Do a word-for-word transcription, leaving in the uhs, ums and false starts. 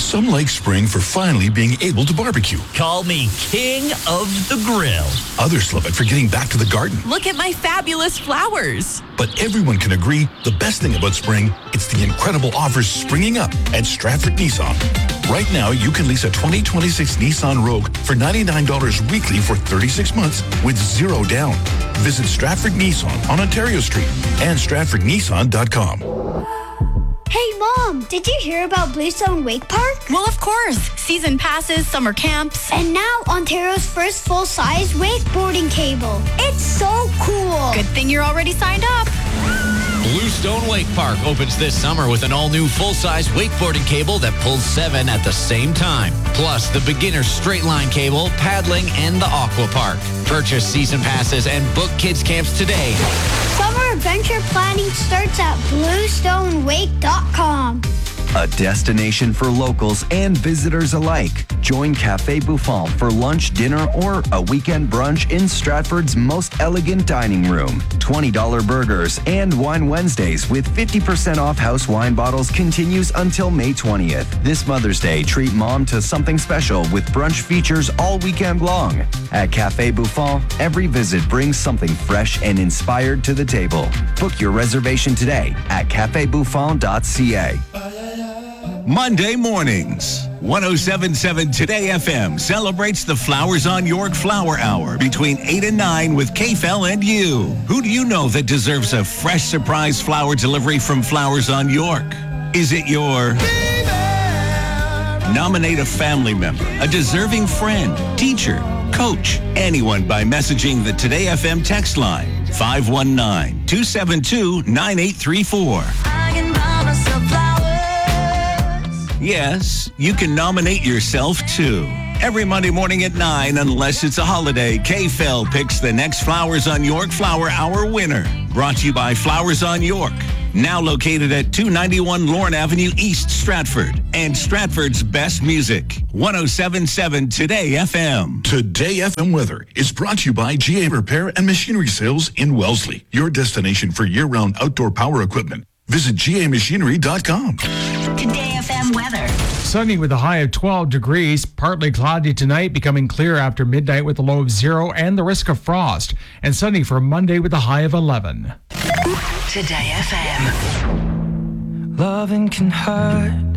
Some like spring for finally being able to barbecue. Call me king of the grill. Others love it for getting back to the garden. Look at my fabulous flowers. But everyone can agree the best thing about spring, it's the incredible offers springing up at Stratford Nissan. Right now, you can lease a twenty twenty-six Nissan Rogue for ninety-nine dollars weekly for thirty-six months with zero down. Visit Stratford Nissan on Ontario Street and stratford nissan dot com. Hey, Mom, did you hear about Bluestone Wake Park? Well, of course. Season passes, summer camps. And now Ontario's first full-size wakeboarding cable. It's so cool. Good thing you're already signed up. Bluestone Wake Park opens this summer with an all-new full-size wakeboarding cable that pulls seven at the same time. Plus the beginner straight-line cable, paddling, and the aqua park. Purchase season passes and book kids camps today. Summer adventure planning starts at bluestone wake dot com. A destination for locals and visitors alike. Join Cafe Buffon for lunch, dinner, or a weekend brunch in Stratford's most elegant dining room. twenty dollars burgers and Wine Wednesdays with fifty percent off house wine bottles continues until May twentieth. This Mother's Day, treat mom to something special with brunch features all weekend long. At Cafe Buffon, every visit brings something fresh and inspired to the table. Book your reservation today at cafe buffon dot c a. Monday mornings. one oh seven point seven Today F M celebrates the Flowers on York Flower Hour between eight and nine with K F L and you. Who do you know that deserves a fresh surprise flower delivery from Flowers on York? Is it your... Nominate a family member, a deserving friend, teacher, coach, anyone by messaging the Today F M text line five one nine, two seven two, nine eight three four. I can buy myself flowers. Yes, you can nominate yourself too. Every Monday morning at nine, unless it's a holiday, K F L picks the next Flowers on York Flower Hour winner. Brought to you by Flowers on York. Now located at two ninety-one Lorne Avenue East, Stratford. And Stratford's best music. one oh seven point seven Today F M. Today F M weather is brought to you by G A Repair and Machinery Sales in Wellesley. Your destination for year-round outdoor power equipment. Visit G A machinery dot com. Today F M weather. Sunny with a high of twelve degrees, partly cloudy tonight, becoming clear after midnight with a low of zero and the risk of frost. And sunny for Monday with a high of eleven. Today F M. Loving can hurt.